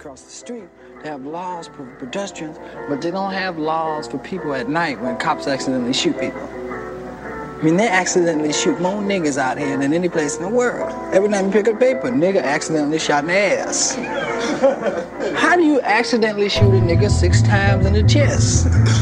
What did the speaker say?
across the street. They have laws for pedestrians, but they don't have laws for people at night when cops accidentally shoot people. I mean, they accidentally shoot more niggas out here than any place in the world. Every time you pick up paper, nigga accidentally shot in the ass. How do you accidentally shoot a nigga 6 times in the chest?